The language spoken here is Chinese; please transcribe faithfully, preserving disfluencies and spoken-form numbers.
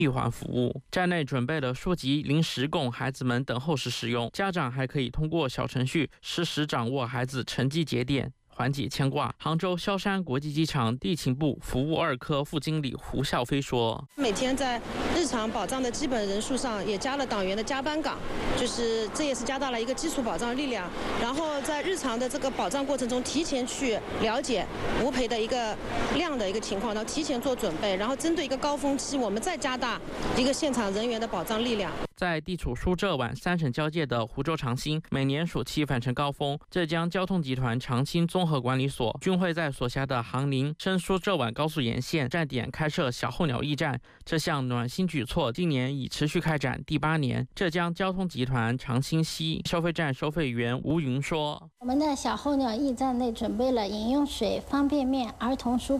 闭环服务。站内准备了书籍、零食供孩子们等候时使用，家长还可以通过小程序实时掌握孩子成绩节点，缓解牵挂。杭州萧山国际机场地勤部服务二科副经理胡孝飞说：“ 每天在日常保障的基本人数上也加了党员的加班岗，就是这也是加大了一个基础保障力量。然后在日常的这个保障过程中，提前去了解无赔的一个量的一个情况，然后提前做准备，然后针对一个高峰期，我们再加大一个现场人员的保障力量。” 在地处苏浙皖三省交界的湖州长兴，每年暑期返程高峰，浙江交通集团长兴综合管理所均会在所辖的杭宁深苏浙皖高速沿线站点开设小候鸟驿站。这项暖心举措今年已持续开展第八年。浙江交通集团长兴西消费站收费员吴云说：“ 我们的小候鸟驿站内准备了饮用水、方便面、儿童书